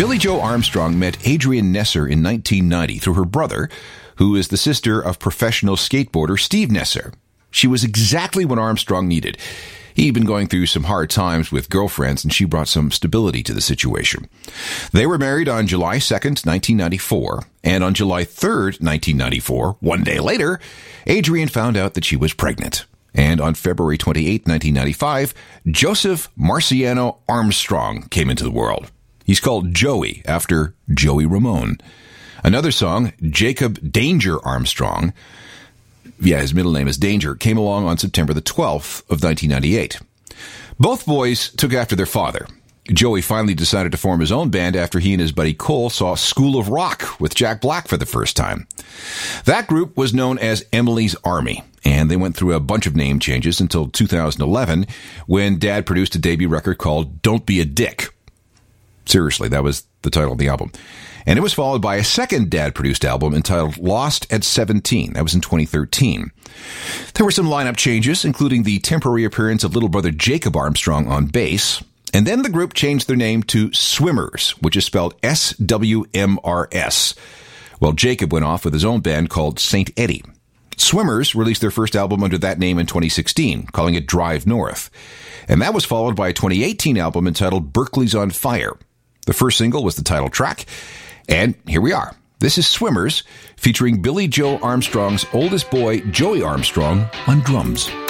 Billie Joe Armstrong met Adrian Nesser in 1990 through her brother, who is the sister of professional skateboarder Steve Nesser. She was exactly what Armstrong needed. He'd been going through some hard times with girlfriends, and she brought some stability to the situation. They were married on July 2nd, 1994, and on July 3rd, 1994, one day later, Adrian found out that she was pregnant. And on February 28, 1995, Joseph Marciano Armstrong came into the world. He's called Joey, after Joey Ramone. Another song, Jacob Danger Armstrong, his middle name is Danger, came along on September the 12th of 1998. Both boys took after their father. Joey finally decided to form his own band after he and his buddy Cole saw School of Rock with Jack Black for the first time. That group was known as Emily's Army, and they went through a bunch of name changes until 2011, when Dad produced a debut record called Don't Be a Dick. Seriously, that was the title of the album. And it was followed by a second Dad-produced album entitled Lost at 17. That was in 2013. There were some lineup changes, including the temporary appearance of little brother Jacob Armstrong on bass. And then the group changed their name to Swimmers, which is spelled SWMRS. Well, Jacob went off with his own band called St. Eddie. Swimmers released their first album under that name in 2016, calling it Drive North. And that was followed by a 2018 album entitled Berkeley's on Fire. The first single was the title track. And here we are. This is Swimmers, featuring Billie Joe Armstrong's oldest boy, Joey Armstrong, on drums.